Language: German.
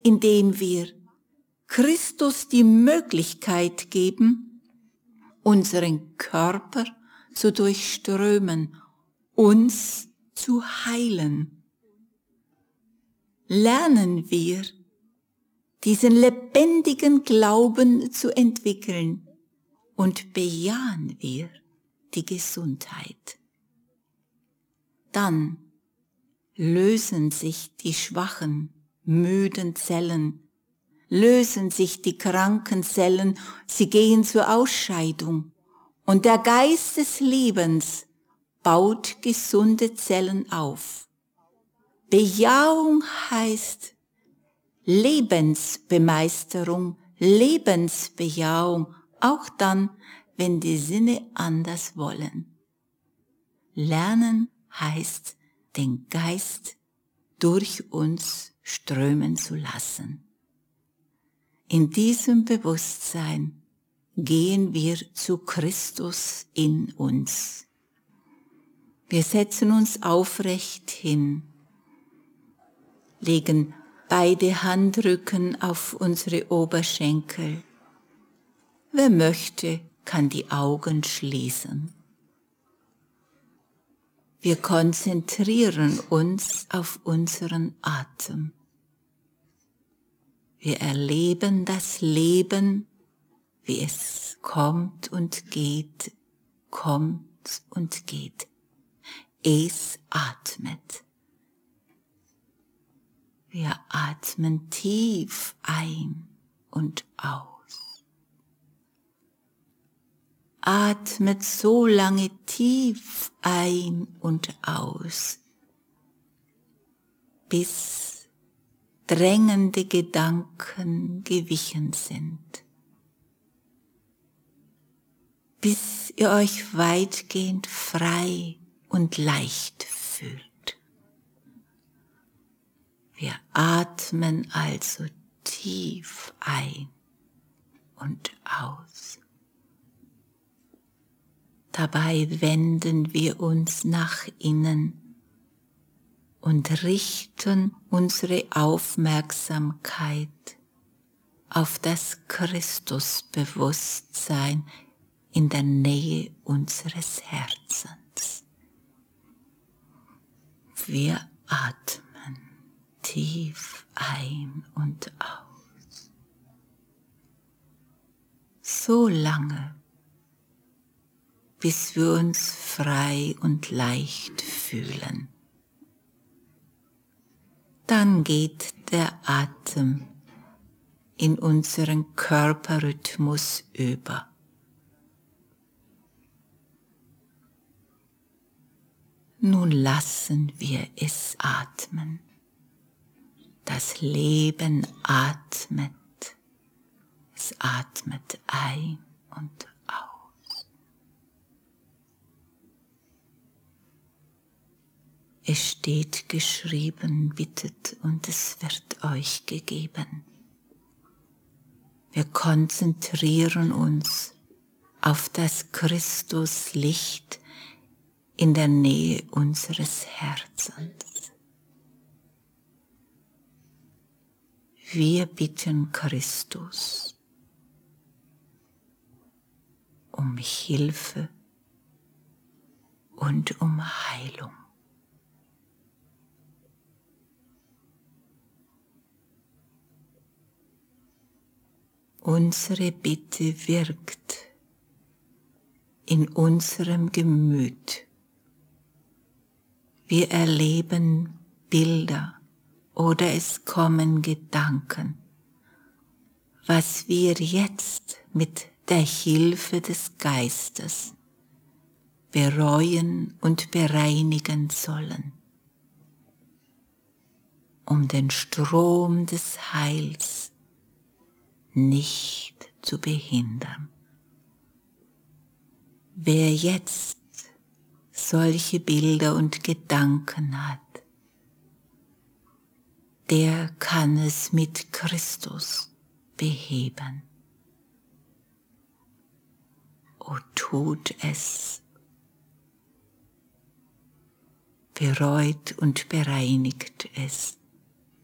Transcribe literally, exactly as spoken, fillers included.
indem wir Christus die Möglichkeit geben, unseren Körper zu durchströmen, uns zu heilen. Lernen wir, diesen lebendigen Glauben zu entwickeln und bejahen wir die Gesundheit. Dann lösen sich die schwachen, müden Zellen, lösen sich die kranken Zellen, sie gehen zur Ausscheidung und der Geist des Lebens baut gesunde Zellen auf. Bejahung heißt Lebensbemeisterung, Lebensbejahung, auch dann, wenn die Sinne anders wollen. Lernen heißt, den Geist durch uns strömen zu lassen. In diesem Bewusstsein gehen wir zu Christus in uns. Wir setzen uns aufrecht hin, legen beide Handrücken auf unsere Oberschenkel. Wer möchte, kann die Augen schließen. Wir konzentrieren uns auf unseren Atem. Wir erleben das Leben, wie es kommt und geht, kommt und geht. Es atmet. Wir atmen tief ein und aus. Atmet so lange tief ein und aus, bis drängende Gedanken gewichen sind, bis ihr euch weitgehend frei und leicht fühlt. Wir atmen also tief ein und aus. Dabei wenden wir uns nach innen und richten unsere Aufmerksamkeit auf das Christusbewusstsein in der Nähe unseres Herzens. Wir atmen tief ein und aus. So lange, bis wir uns frei und leicht fühlen. Dann geht der Atem in unseren Körperrhythmus über. Nun lassen wir es atmen. Das Leben atmet. Es atmet ein und aus. Es steht geschrieben, bittet und es wird euch gegeben. Wir konzentrieren uns auf das Christuslicht in der Nähe unseres Herzens. Wir bitten Christus um Hilfe und um Heilung. Unsere Bitte wirkt in unserem Gemüt. Wir erleben Bilder oder es kommen Gedanken, was wir jetzt mit der Hilfe des Geistes bereuen und bereinigen sollen, um den Strom des Heils nicht zu behindern. Wer jetzt solche Bilder und Gedanken hat, der kann es mit Christus beheben. O tut es, bereut und bereinigt es.